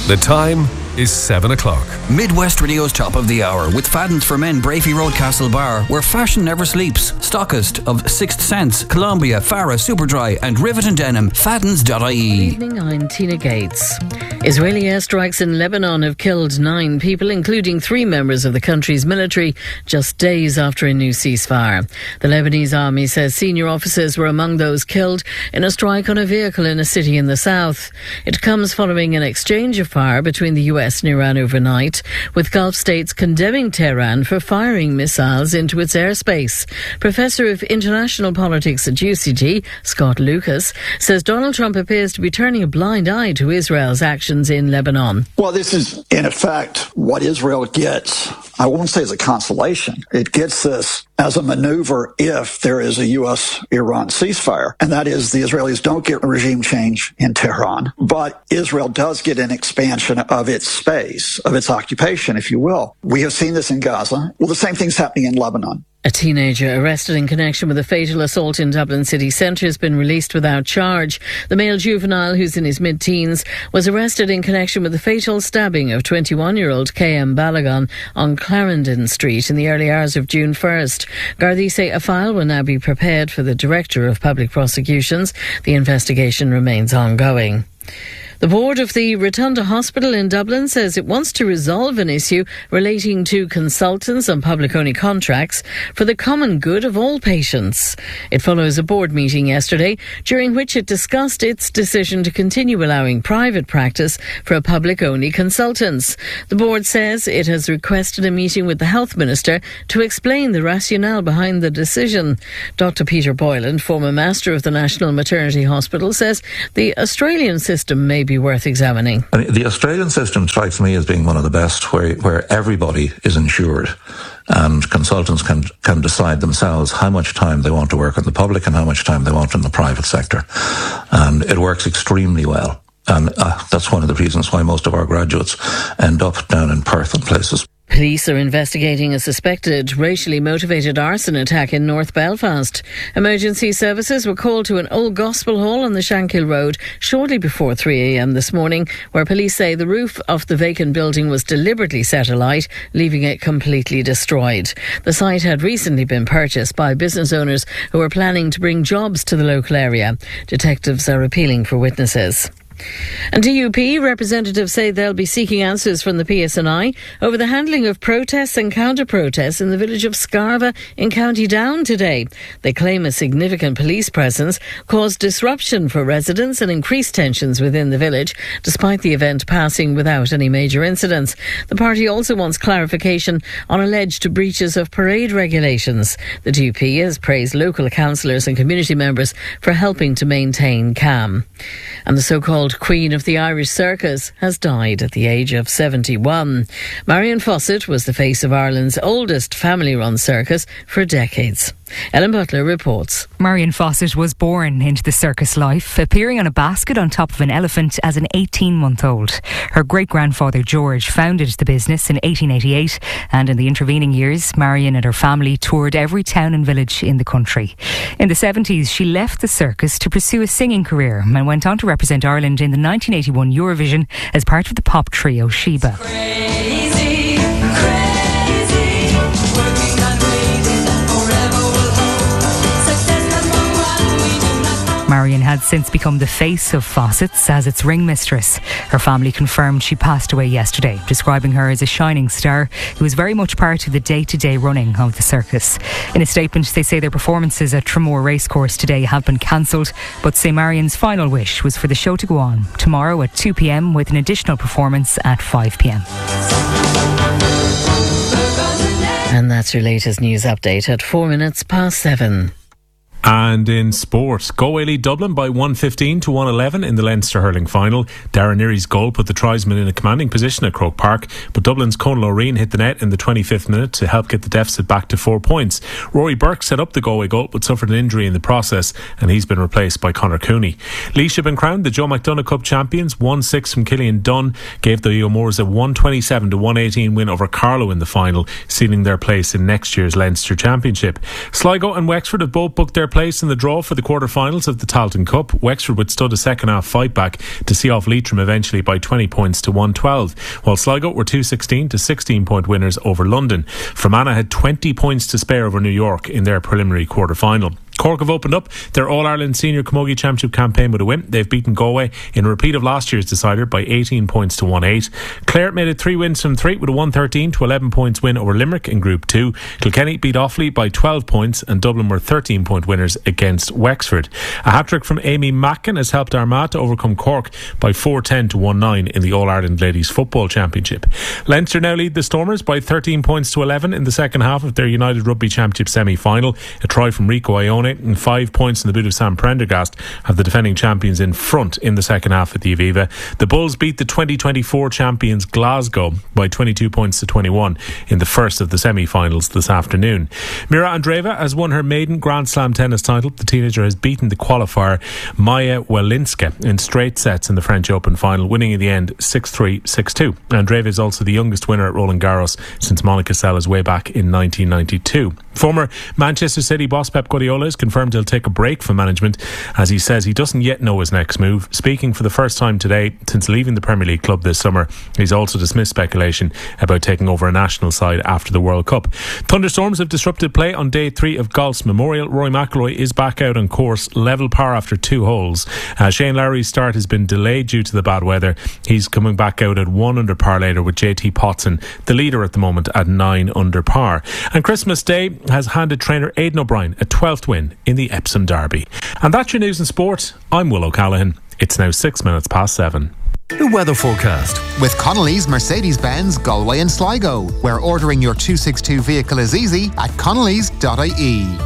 The time is 7 o'clock. Midwest Radio's Top of the Hour with Fadden's for Men, Brafey Road, Castle Bar, where fashion never sleeps. Stockist of Sixth Sense, Columbia, Farah, Superdry and Rivet & Denim. Faddens.ie. Good evening, I'm Tina Gates. Israeli airstrikes in Lebanon have killed 9 people, including 3 members of the country's military, just days after a new ceasefire. The Lebanese army says senior officers were among those killed in a strike on a vehicle in a city in the south. It comes following an exchange of fire between the US and Iran overnight, with Gulf states condemning Tehran for firing missiles into its airspace. Professor of International Politics at UCD, Scott Lucas, says Donald Trump appears to be turning a blind eye to Israel's actions in Lebanon. Well, this is, in effect, what Israel gets. I won't say as a consolation. It gets this as a maneuver if there is a U.S.-Iran ceasefire. And that is the Israelis don't get regime change in Tehran, but Israel does get an expansion of its space, of its occupation, if you will. We have seen this in Gaza. Well, the same thing's happening in Lebanon. A teenager arrested in connection with a fatal assault in Dublin city centre has been released without charge. The male juvenile, who's in his mid-teens, was arrested in connection with the fatal stabbing of 21-year-old K.M. Balagan on Clarendon Street in the early hours of June 1st. Gardaí say a file will now be prepared for the Director of Public Prosecutions. The investigation remains ongoing. The board of the Rotunda Hospital in Dublin says it wants to resolve an issue relating to consultants on public-only contracts for the common good of all patients. It follows a board meeting yesterday, during which it discussed its decision to continue allowing private practice for public-only consultants. The board says it has requested a meeting with the Health Minister to explain the rationale behind the decision. Dr. Peter Boylan, former Master of the National Maternity Hospital, says the Australian system may be worth examining. The Australian system strikes me as being one of the best, where everybody is insured and consultants can decide themselves how much time they want to work in the public and how much time they want in the private sector. And it works extremely well. And that's one of the reasons why most of our graduates end up down in Perth and places. Police are investigating a suspected racially motivated arson attack in North Belfast. Emergency services were called to an old gospel hall on the Shankill Road shortly before 3 a.m. this morning, where police say the roof of the vacant building was deliberately set alight, leaving it completely destroyed. The site had recently been purchased by business owners who were planning to bring jobs to the local area. Detectives are appealing for witnesses. And DUP representatives say they'll be seeking answers from the PSNI over the handling of protests and counter-protests in the village of Scarva in County Down today. They claim a significant police presence caused disruption for residents and increased tensions within the village, despite the event passing without any major incidents. The party also wants clarification on alleged breaches of parade regulations. The DUP has praised local councillors and community members for helping to maintain calm. And the so-called Queen of the Irish Circus has died at the age of 71. Marion Fawcett was the face of Ireland's oldest family-run circus for decades. Ellen Butler reports. Marion Fawcett was born into the circus life, appearing on a basket on top of an elephant as an 18-month-old. Her great-grandfather George founded the business in 1888, and in the intervening years, Marion and her family toured every town and village in the country. In the 70s, she left the circus to pursue a singing career and went on to represent Ireland in the 1981 Eurovision as part of the pop trio Sheba. Crazy, crazy, working on wages that forever will hold. Success has one what we do not know. Marion had since become the face of Fawcett's as its ring mistress. Her family confirmed she passed away yesterday, describing her as a shining star who was very much part of the day-to-day running of the circus. In a statement, they say their performances at Tramore Racecourse today have been cancelled, but say Marion's final wish was for the show to go on tomorrow at 2 p.m. with an additional performance at 5 p.m. And that's your latest news update at 7:04. And in sport, Galway lead Dublin by 115 to 111 in the Leinster hurling final. Darren Neary's goal put the tribesmen in a commanding position at Croke Park, but Dublin's Conal O'Reen hit the net in the 25th minute to help get the deficit back to 4 points. Rory Burke set up the Galway goal but suffered an injury in the process, and he's been replaced by Conor Cooney. Laois have been crowned the Joe McDonagh Cup champions. 1-6 from Killian Dunn gave the O'Moores a 127 to 118 win over Carlow in the final, sealing their place in next year's Leinster Championship. Sligo and Wexford have both booked their place in the draw for the quarter-finals of the Tailteann Cup. Wexford withstood a second-half fight-back to see off Leitrim eventually by 20 points to 112, while Sligo were 216 to 16-point winners over London. Fermanagh had 20 points to spare over New York in their preliminary quarter-final. Cork have opened up their All-Ireland Senior Camogie Championship campaign with a win. They've beaten Galway in a repeat of last year's decider by 18 points to 1-8. Clare made it 3 wins from 3 with a 113 to 11 points win over Limerick in Group 2. Kilkenny beat Offaly by 12 points and Dublin were 13-point winners against Wexford. A hat-trick from Amy Mackin has helped Armagh to overcome Cork by 4-10 to 1-9 in the All-Ireland Ladies Football Championship. Leinster now lead the Stormers by 13 points to 11 in the second half of their United Rugby Championship semi-final. A try from Rico Ione and 5 points in the boot of Sam Prendergast have the defending champions in front in the second half at the Aviva. The Bulls beat the 2024 champions Glasgow by 22 points to 21 in the first of the semi-finals this afternoon. Mira Andreeva has won her maiden Grand Slam tennis title. The teenager has beaten the qualifier Maya Walinska in straight sets in the French Open final, winning in the end 6-3, 6-2. Andreeva is also the youngest winner at Roland Garros since Monica Seles way back in 1992. Former Manchester City boss Pep Guardiola has confirmed he'll take a break from management, as he says he doesn't yet know his next move. Speaking for the first time today since leaving the Premier League club this summer, he's also dismissed speculation about taking over a national side after the World Cup. Thunderstorms have disrupted play on day 3 of golf's Memorial. Rory McIlroy is back out on course, level par after 2 holes. Shane Lowry's start has been delayed due to the bad weather. He's coming back out at 1 under par later, with JT Potson the leader at the moment at 9 under par. And Christmas Day has handed trainer Aidan O'Brien a 12th win in the Epsom Derby. And that's your news and sport. I'm Will O'Callaghan. It's now 6 minutes past 7. The weather forecast with Connolly's Mercedes-Benz Galway and Sligo, where ordering your 262 vehicle is easy at connellys.ie.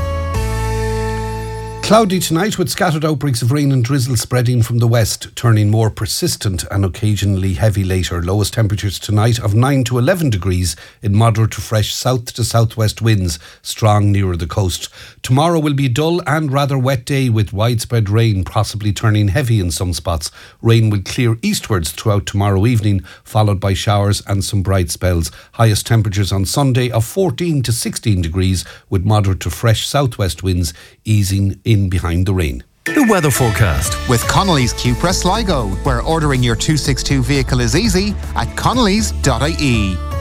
Cloudy tonight with scattered outbreaks of rain and drizzle spreading from the west, turning more persistent and occasionally heavy later. Lowest temperatures tonight of 9 to 11 degrees in moderate to fresh south to southwest winds, strong nearer the coast. Tomorrow will be a dull and rather wet day with widespread rain, possibly turning heavy in some spots. Rain will clear eastwards throughout tomorrow evening, followed by showers and some bright spells. Highest temperatures on Sunday of 14 to 16 degrees with moderate to fresh southwest winds easing in behind the rain. The weather forecast with Connolly's Cupra Sligo, where ordering your 262 vehicle is easy at connellys.ie.